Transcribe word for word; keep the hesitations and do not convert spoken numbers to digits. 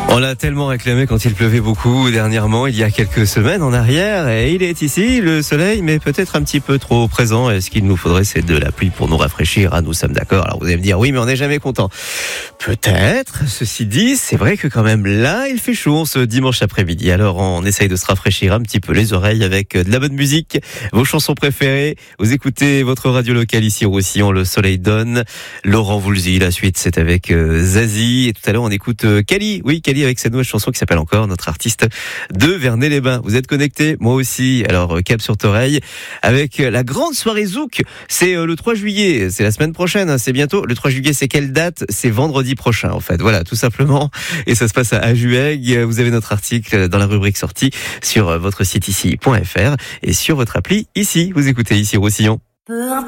On l'a tellement réclamé quand il pleuvait beaucoup dernièrement, il y a quelques semaines en arrière, et il est ici, le soleil, mais peut-être un petit peu trop présent. Et ce qu'il nous faudrait, c'est de la pluie pour nous rafraîchir. Ah, nous sommes d'accord. Alors vous allez me dire, oui, mais on n'est jamais content. Peut-être. Ceci dit, c'est vrai que quand même là, il fait chaud ce dimanche après-midi. Alors on essaye de se rafraîchir un petit peu les oreilles avec de la bonne musique, vos chansons préférées. Vous écoutez votre radio locale ici au Roussillon, le soleil donne. Laurent Voulzy, la suite, c'est avec Zazie. Et tout à l'heure, on écoute Cali. Oui, Cali avec cette nouvelle chanson qui s'appelle encore Notre artiste de Vernet-les-Bains. Vous êtes connectés, moi aussi. Alors cap sur Toreil avec la grande soirée Zouk. C'est le trois juillet, c'est la semaine prochaine, c'est bientôt. Le trois juillet, c'est quelle date? C'est vendredi prochain en fait. Voilà, tout simplement. Et ça se passe à Ajueg. Vous avez notre article dans la rubrique sortie sur votre site ici point f r et sur votre appli ici. Vous écoutez ici Roussillon. Peu importe